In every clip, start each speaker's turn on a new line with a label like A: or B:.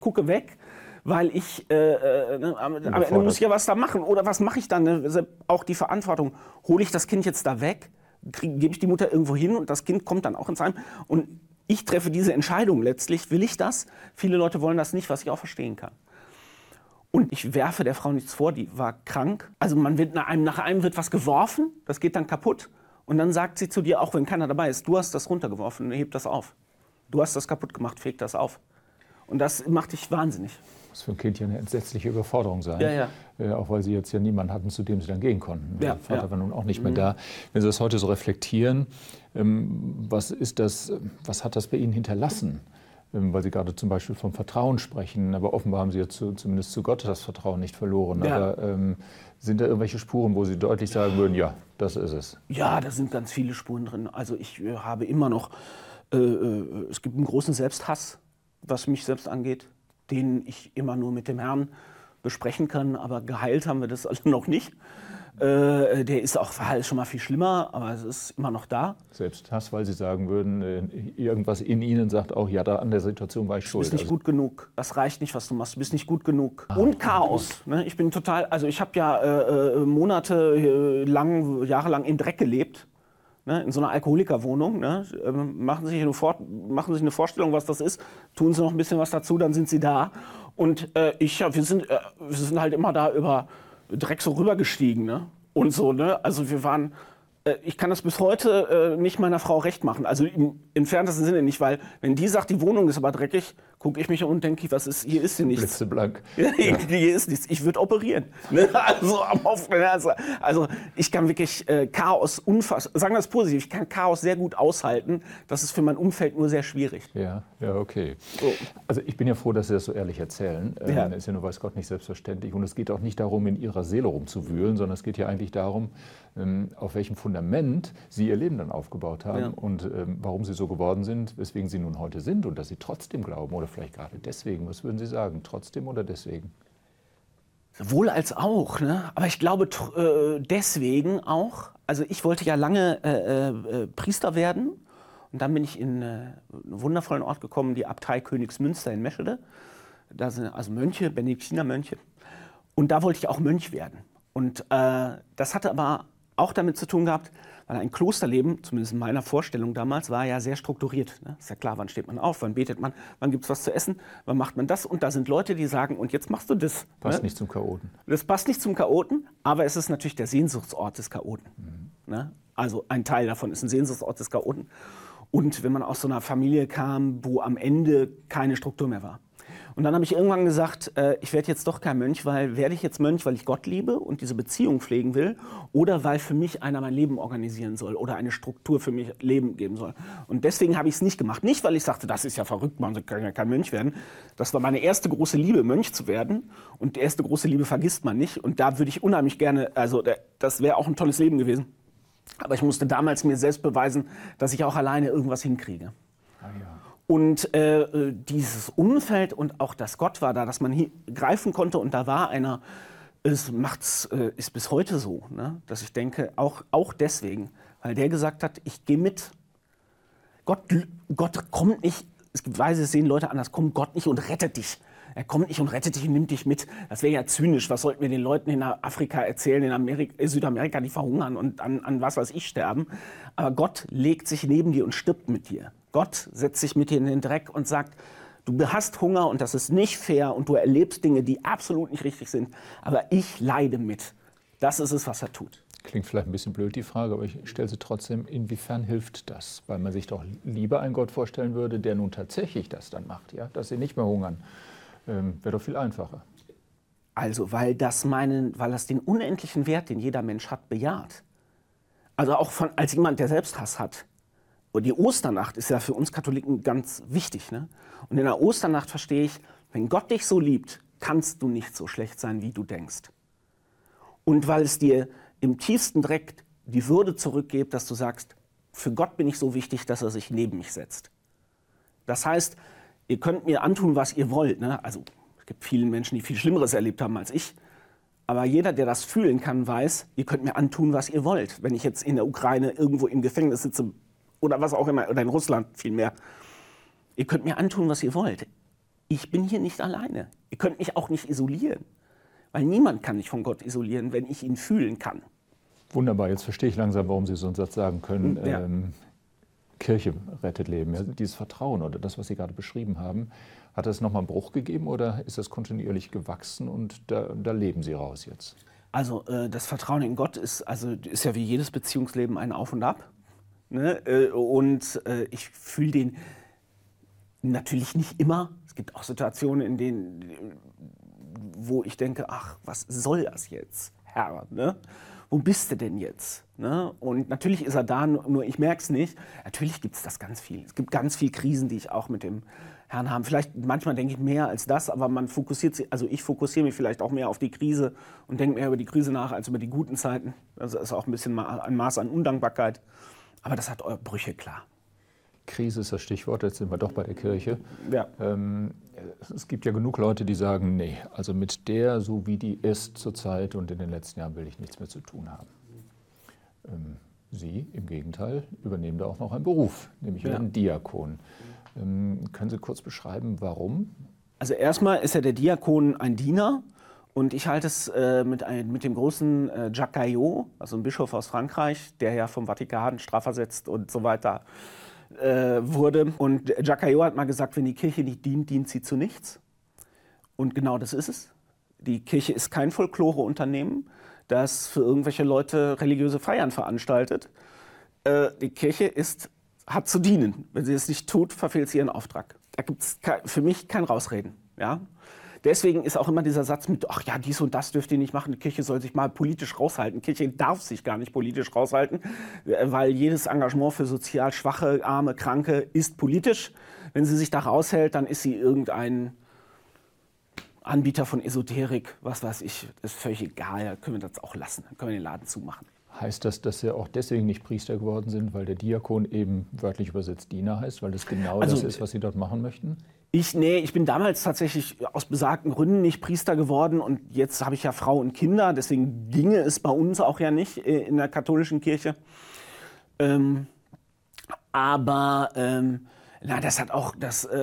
A: gucke weg, weil ich, am Ende muss ich ja was da machen. Oder was mache ich dann? Ne? Auch die Verantwortung. Hole ich das Kind jetzt da weg? Gebe ich die Mutter irgendwo hin und das Kind kommt dann auch ins Heim? Und ich treffe diese Entscheidung letztlich. Will ich das? Viele Leute wollen das nicht, was ich auch verstehen kann. Und ich werfe der Frau nichts vor, die war krank. Also nach einem wird was geworfen, das geht dann kaputt. Und dann sagt sie zu dir, auch wenn keiner dabei ist, du hast das runtergeworfen, heb das auf. Du hast das kaputt gemacht, feg das auf. Und das macht dich wahnsinnig.
B: Das für ein Kind ja eine entsetzliche Überforderung sein.
A: Ja.
B: Auch weil sie jetzt ja niemanden hatten, zu dem sie dann gehen konnten.
A: Ja,
B: Der Vater war nun auch nicht mehr da. Wenn Sie das heute so reflektieren, was hat das bei Ihnen hinterlassen? Weil Sie gerade zum Beispiel vom Vertrauen sprechen, aber offenbar haben Sie ja zumindest zu Gott das Vertrauen nicht verloren. Ja. Aber sind da irgendwelche Spuren, wo Sie deutlich sagen würden, ja, das ist es?
A: Ja, da sind ganz viele Spuren drin. Also ich habe immer noch, es gibt einen großen Selbsthass, was mich selbst angeht, den ich immer nur mit dem Herrn besprechen kann, aber geheilt haben wir das alle noch nicht. Der ist auch schon mal viel schlimmer, aber es ist immer noch da.
B: Selbsthass, weil Sie sagen würden, irgendwas in Ihnen sagt auch, ja, da an der Situation war ich schuld.
A: Du bist nicht gut genug, das reicht nicht, was du machst, du bist nicht gut genug. Und Chaos. Ne? Ich bin total, also ich habe ja jahrelang im Dreck gelebt. Ne, in so einer Alkoholikerwohnung, ne, machen Sie sich eine Vorstellung, was das ist, tun Sie noch ein bisschen was dazu, dann sind Sie da. Und wir sind halt immer da über Dreck so rübergestiegen, ne? Und so, ne? Also wir waren, ich kann das bis heute nicht meiner Frau recht machen. Also im entferntesten Sinne nicht, weil wenn die sagt, die Wohnung ist aber dreckig, gucke ich mich um und denke, hier ist sie nichts.
B: Blitzeblank.
A: Hier ist nichts. Ich würde operieren. Ne? Also ich kann wirklich Chaos sagen wir es positiv, ich kann Chaos sehr gut aushalten. Das ist für mein Umfeld nur sehr schwierig.
B: Ja, okay. So. Also ich bin ja froh, dass Sie das so ehrlich erzählen. Ist ja nur, weiß Gott, nicht selbstverständlich. Und es geht auch nicht darum, in Ihrer Seele rumzuwühlen, sondern es geht ja eigentlich darum, auf welchem Fundament Sie Ihr Leben dann aufgebaut haben und warum Sie so geworden sind, weswegen Sie nun heute sind und dass Sie trotzdem glauben oder vielleicht gerade deswegen. Was würden Sie sagen? Trotzdem oder deswegen?
A: Sowohl als auch, ne? Aber ich glaube deswegen auch. Also ich wollte ja lange Priester werden und dann bin ich in einen wundervollen Ort gekommen, die Abtei Königsmünster in Meschede. Da sind also Mönche, Benediktinermönche. Und da wollte ich auch Mönch werden. Und das hatte aber auch damit zu tun gehabt, weil ein Klosterleben, zumindest in meiner Vorstellung damals, war ja sehr strukturiert. Ne? Ist ja klar, wann steht man auf, wann betet man, wann gibt es was zu essen, wann macht man das. Und da sind Leute, die sagen, und jetzt machst du das.
B: Passt nicht zum Chaoten.
A: Das passt nicht zum Chaoten, aber es ist natürlich der Sehnsuchtsort des Chaoten. Ne? Also ein Teil davon ist ein Sehnsuchtsort des Chaoten. Und wenn man aus so einer Familie kam, wo am Ende keine Struktur mehr war. Und dann habe ich irgendwann gesagt, ich werde jetzt doch kein Mönch, werde ich jetzt Mönch, weil ich Gott liebe und diese Beziehung pflegen will oder weil für mich einer mein Leben organisieren soll oder eine Struktur für mich Leben geben soll. Und deswegen habe ich es nicht gemacht. Nicht, weil ich sagte, das ist ja verrückt, man kann ja kein Mönch werden. Das war meine erste große Liebe, Mönch zu werden. Und die erste große Liebe vergisst man nicht. Und da würde ich unheimlich gerne, also das wäre auch ein tolles Leben gewesen. Aber ich musste damals mir selbst beweisen, dass ich auch alleine irgendwas hinkriege.
B: Ah, ja.
A: Und dieses Umfeld und auch das Gott war da, dass man greifen konnte und da war einer, ist bis heute so, ne? Dass ich denke, auch deswegen, weil der gesagt hat, ich gehe mit. Gott kommt nicht, es gibt Weise, es sehen Leute anders, kommt Gott nicht und rettet dich. Er kommt nicht und rettet dich und nimmt dich mit. Das wäre ja zynisch. Was sollten wir den Leuten in Afrika erzählen, in Südamerika, die verhungern und an was weiß ich sterben. Aber Gott legt sich neben dir und stirbt mit dir. Gott setzt sich mit dir in den Dreck und sagt, du hast Hunger und das ist nicht fair und du erlebst Dinge, die absolut nicht richtig sind. Aber ich leide mit. Das ist es, was er tut.
B: Klingt vielleicht ein bisschen blöd, die Frage, aber ich stelle sie trotzdem, inwiefern hilft das? Weil man sich doch lieber einen Gott vorstellen würde, der nun tatsächlich das dann macht, ja? Dass sie nicht mehr hungern. Wäre doch viel einfacher.
A: Also, weil das den unendlichen Wert, den jeder Mensch hat, bejaht. Also auch als jemand, der Selbsthass hat. Und die Osternacht ist ja für uns Katholiken ganz wichtig. Ne? Und in der Osternacht verstehe ich, wenn Gott dich so liebt, kannst du nicht so schlecht sein, wie du denkst. Und weil es dir im tiefsten Dreck die Würde zurückgibt, dass du sagst, für Gott bin ich so wichtig, dass er sich neben mich setzt. Das heißt, ihr könnt mir antun, was ihr wollt. Ne? Also es gibt viele Menschen, die viel Schlimmeres erlebt haben als ich. Aber jeder, der das fühlen kann, weiß, ihr könnt mir antun, was ihr wollt. Wenn ich jetzt in der Ukraine irgendwo im Gefängnis sitze oder was auch immer, oder in Russland vielmehr. Ihr könnt mir antun, was ihr wollt. ich bin hier nicht alleine. Ihr könnt mich auch nicht isolieren. Weil niemand kann mich von Gott isolieren, wenn ich ihn fühlen kann.
B: Wunderbar, jetzt verstehe ich langsam, warum Sie so einen Satz sagen können.
A: Ja.
B: Kirche rettet Leben. Ja, dieses Vertrauen oder das, was Sie gerade beschrieben haben, hat es nochmal einen Bruch gegeben oder ist das kontinuierlich gewachsen und da leben Sie raus jetzt?
A: Also das Vertrauen in Gott ist ja wie jedes Beziehungsleben ein Auf und Ab. Ne? Ich fühle den natürlich nicht immer. Es gibt auch Situationen, in denen, wo ich denke, ach, was soll das jetzt, Herr? Ne? Wo bist du denn jetzt? Ne? Und natürlich ist er da, nur ich merke es nicht. Natürlich gibt es das ganz viel. Es gibt ganz viele Krisen, die ich auch mit dem Herrn habe. Vielleicht manchmal denke ich mehr als das, aber man fokussiert sich, also ich fokussiere mich vielleicht auch mehr auf die Krise und denke mehr über die Krise nach als über die guten Zeiten. Das ist auch ein bisschen ein Maß an Undankbarkeit. Aber das hat Brüche, klar.
B: Krise ist das Stichwort, jetzt sind wir doch bei der Kirche.
A: Ja.
B: Es gibt ja genug Leute, die sagen, nee, also mit der, so wie die ist zurzeit und in den letzten Jahren will ich nichts mehr zu tun haben. Sie, im Gegenteil, übernehmen da auch noch einen Beruf, nämlich einen Diakon. Können Sie kurz beschreiben, warum?
A: Also erstmal ist ja der Diakon ein Diener und ich halte es mit dem großen Jacques Caillot, also ein Bischof aus Frankreich, der ja vom Vatikan strafversetzt und so weiter wurde. Und Jacques Caillot hat mal gesagt, wenn die Kirche nicht dient, dient sie zu nichts. Und genau das ist es. Die Kirche ist kein Folklore-Unternehmen, das für irgendwelche Leute religiöse Feiern veranstaltet. Die Kirche hat zu dienen. Wenn sie es nicht tut, verfehlt sie ihren Auftrag. Da gibt es für mich kein Rausreden. Ja? Deswegen ist auch immer dieser Satz mit, ach ja, dies und das dürft ihr nicht machen, die Kirche soll sich mal politisch raushalten. Die Kirche darf sich gar nicht politisch raushalten, weil jedes Engagement für sozial Schwache, Arme, Kranke ist politisch. Wenn sie sich da raushält, dann ist sie irgendein Anbieter von Esoterik, was weiß ich, ist völlig egal, da können wir das auch lassen, dann können wir den Laden zumachen.
B: Heißt das, dass Sie auch deswegen nicht Priester geworden sind, weil der Diakon eben wörtlich übersetzt Diener heißt, weil das genau das ist, was Sie dort machen möchten?
A: Ich bin damals tatsächlich aus besagten Gründen nicht Priester geworden und jetzt habe ich ja Frau und Kinder, deswegen ginge es bei uns auch ja nicht in der katholischen Kirche. Das hat auch,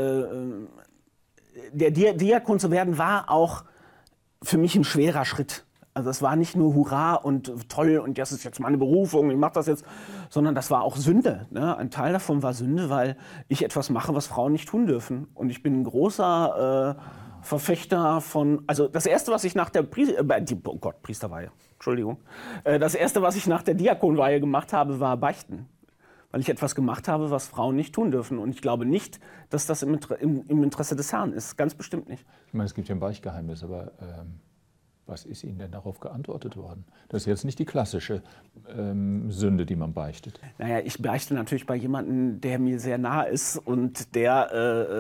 A: der Diakon zu werden war auch für mich ein schwerer Schritt. Also es war nicht nur Hurra und toll und das ist jetzt meine Berufung, ich mache das jetzt, sondern das war auch Sünde. Ne? Ein Teil davon war Sünde, weil ich etwas mache, was Frauen nicht tun dürfen. Und ich bin ein großer Verfechter von, also das Erste, was ich nach der Priesterweihe, Entschuldigung, das Erste, was ich nach der Diakonweihe gemacht habe, war Beichten. Weil ich etwas gemacht habe, was Frauen nicht tun dürfen. Und ich glaube nicht, dass das im Interesse des Herrn ist. Ganz bestimmt nicht.
B: Ich meine, es gibt ja ein Beichtgeheimnis, aber was ist Ihnen denn darauf geantwortet worden? Das ist jetzt nicht die klassische Sünde, die man beichtet.
A: Naja, ich beichte natürlich bei jemandem, der mir sehr nah ist und der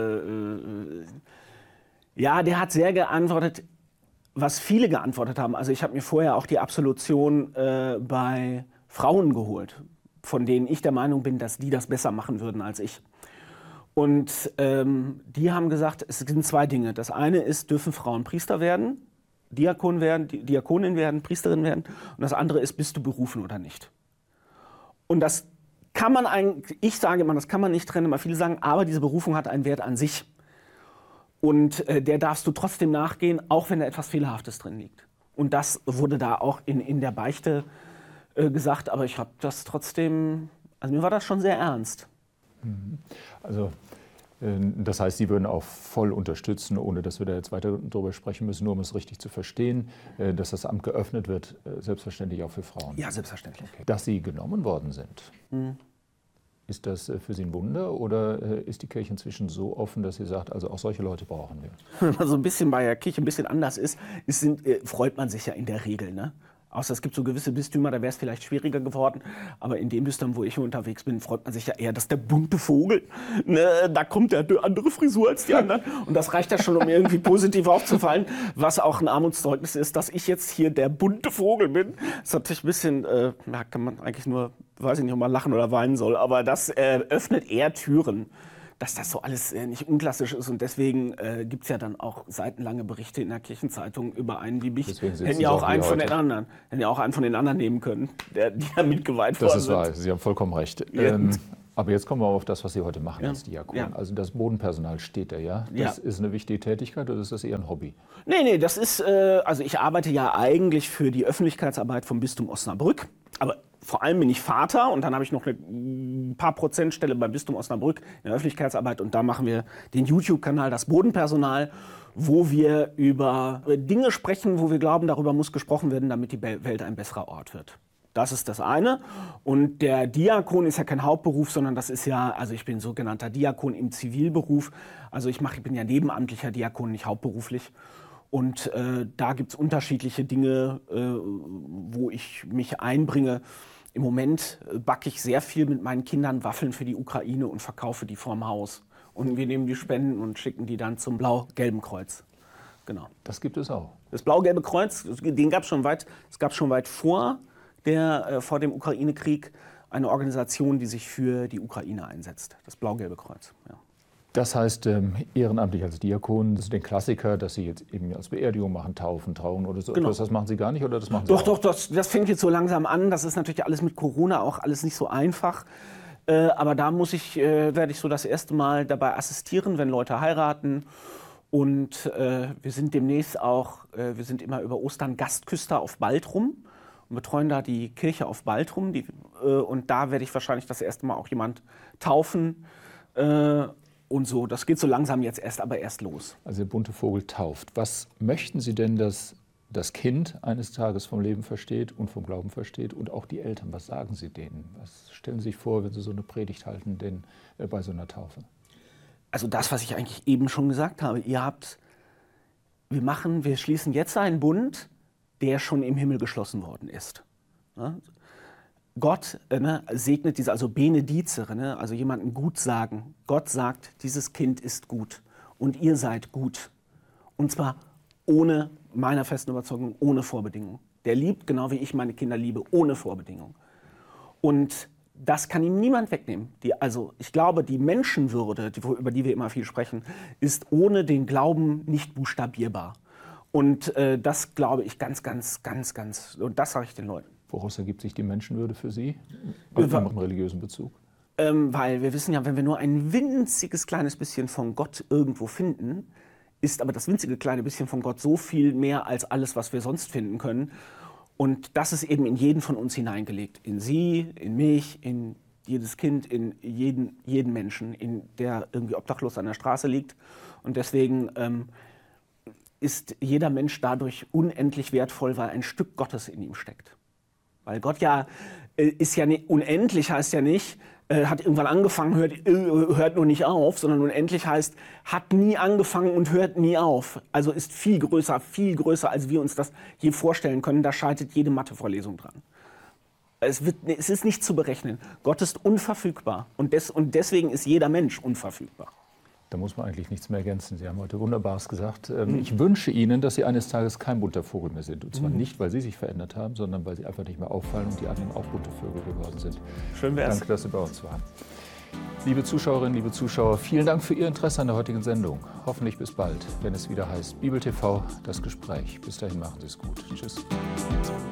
A: hat sehr geantwortet, was viele geantwortet haben. Also ich habe mir vorher auch die Absolution bei Frauen geholt, von denen ich der Meinung bin, dass die das besser machen würden als ich. Und die haben gesagt, es sind zwei Dinge. Das eine ist, dürfen Frauen Priester werden, Diakon werden, Diakonin werden, Priesterin werden. Und das andere ist, bist du berufen oder nicht. Und das kann man ich sage immer, das kann man nicht trennen, weil viele sagen, aber diese Berufung hat einen Wert an sich. Und der darfst du trotzdem nachgehen, auch wenn da etwas Fehlerhaftes drin liegt. Und das wurde da auch in der Beichte gesagt, aber ich habe das trotzdem, also mir war das schon sehr ernst.
B: Also das heißt, Sie würden auch voll unterstützen, ohne dass wir da jetzt weiter darüber sprechen müssen, nur um es richtig zu verstehen, dass das Amt geöffnet wird, selbstverständlich auch für Frauen.
A: Ja, selbstverständlich.
B: Okay. Dass Sie genommen worden sind, ist das für Sie ein Wunder oder ist die Kirche inzwischen so offen, dass sie sagt, also auch solche Leute brauchen wir?
A: Wenn man so ein bisschen bei der Kirche ein bisschen anders ist, freut man sich ja in der Regel, ne? Außer es gibt so gewisse Bistümer, da wäre es vielleicht schwieriger geworden. Aber in dem Bistum, wo ich hier unterwegs bin, freut man sich ja eher, dass der bunte Vogel, ne, da kommt der andere Frisur als die anderen. Und das reicht ja schon, um irgendwie positiv aufzufallen. Was auch ein Armutszeugnis ist, dass ich jetzt hier der bunte Vogel bin. Das ist natürlich ein bisschen, kann man eigentlich nur, weiß ich nicht, ob man lachen oder weinen soll. Aber das öffnet eher Türen, dass das so alles nicht unklassisch ist. Und deswegen gibt es ja dann auch seitenlange Berichte in der Kirchenzeitung über einen wie mich. Hätten ja auch einen von den anderen nehmen können, die da mitgeweiht worden sind.
B: Das ist wahr, Sie haben vollkommen recht. Aber jetzt kommen wir auf das, was Sie heute machen
A: Ja.
B: als Diakon.
A: Ja.
B: Also das Bodenpersonal steht da, ja? Das ist eine wichtige Tätigkeit oder ist das eher ein Hobby?
A: Nee, das ist, also ich arbeite ja eigentlich für die Öffentlichkeitsarbeit vom Bistum Osnabrück. Aber vor allem bin ich Vater und dann habe ich noch ein paar Prozentstelle beim Bistum Osnabrück in der Öffentlichkeitsarbeit. Und da machen wir den YouTube-Kanal Das Bodenpersonal, wo wir über Dinge sprechen, wo wir glauben, darüber muss gesprochen werden, damit die Welt ein besserer Ort wird. Das ist das eine. Und der Diakon ist ja kein Hauptberuf, sondern das ist ja, also ich bin sogenannter Diakon im Zivilberuf. Also ich bin ja nebenamtlicher Diakon, nicht hauptberuflich. Und da gibt es unterschiedliche Dinge, wo ich mich einbringe. Im Moment backe ich sehr viel mit meinen Kindern Waffeln für die Ukraine und verkaufe die vorm Haus. Und wir nehmen die Spenden und schicken die dann zum Blau-Gelben Kreuz. Genau.
B: Das gibt es auch.
A: Das Blau-Gelbe Kreuz, es gab schon weit vor dem Ukraine-Krieg eine Organisation, die sich für die Ukraine einsetzt. Das Blau-Gelbe Kreuz. Ja.
B: Das heißt, ehrenamtlich als Diakon, das ist den Klassiker, dass Sie jetzt eben als Beerdigung machen, Taufen, Trauen oder so
A: Genau.
B: etwas. Das machen Sie gar nicht oder das machen Sie
A: Doch, das fängt jetzt so langsam an. Das ist natürlich alles mit Corona auch alles nicht so einfach. Aber da werde ich so das erste Mal dabei assistieren, wenn Leute heiraten. Und wir sind demnächst auch, wir sind immer über Ostern Gastküster auf Baltrum und betreuen da die Kirche auf Baltrum. Und da werde ich wahrscheinlich das erste Mal auch jemand taufen. Und so, das geht so langsam jetzt erst los.
B: Also der bunte Vogel tauft. Was möchten Sie denn, dass das Kind eines Tages vom Leben versteht und vom Glauben versteht und auch die Eltern? Was sagen Sie denen? Was stellen Sie sich vor, wenn Sie so eine Predigt halten bei so einer Taufe?
A: Also das, was ich eigentlich eben schon gesagt habe. Wir schließen jetzt einen Bund, der schon im Himmel geschlossen worden ist. Ja? Gott segnet diese, also Benedizere, also jemanden gut sagen. Gott sagt, dieses Kind ist gut und ihr seid gut. Und zwar ohne, meiner festen Überzeugung, ohne Vorbedingung. Der liebt, genau wie ich meine Kinder liebe, ohne Vorbedingung. Und das kann ihm niemand wegnehmen. Ich glaube, die Menschenwürde, über die wir immer viel sprechen, ist ohne den Glauben nicht buchstabierbar. Und das glaube ich ganz, und das sage ich den Leuten.
B: Woraus ergibt sich die Menschenwürde für Sie im religiösen Bezug?
A: Weil wir wissen ja, wenn wir nur ein winziges kleines bisschen von Gott irgendwo finden, ist aber das winzige kleine bisschen von Gott so viel mehr als alles, was wir sonst finden können. Und das ist eben in jeden von uns hineingelegt. In Sie, in mich, in jedes Kind, in jeden Menschen, der irgendwie obdachlos an der Straße liegt. Und deswegen ist jeder Mensch dadurch unendlich wertvoll, weil ein Stück Gottes in ihm steckt. Weil Gott ist ja nicht, unendlich heißt ja nicht, hat irgendwann angefangen, hört nur nicht auf, sondern unendlich heißt, hat nie angefangen und hört nie auf. Also ist viel größer, als wir uns das je vorstellen können. Da scheitert jede Mathevorlesung dran. Es ist nicht zu berechnen. Gott ist unverfügbar und deswegen ist jeder Mensch unverfügbar.
B: Da muss man eigentlich nichts mehr ergänzen. Sie haben heute Wunderbares gesagt. Ich wünsche Ihnen, dass Sie eines Tages kein bunter Vogel mehr sind. Und zwar nicht, weil Sie sich verändert haben, sondern weil Sie einfach nicht mehr auffallen und die anderen auch bunte Vögel geworden sind.
A: Schön wär's.
B: Danke, dass Sie bei uns waren. Liebe Zuschauerinnen, liebe Zuschauer, vielen Dank für Ihr Interesse an der heutigen Sendung. Hoffentlich bis bald, wenn es wieder heißt Bibel TV, das Gespräch. Bis dahin machen Sie es gut. Tschüss.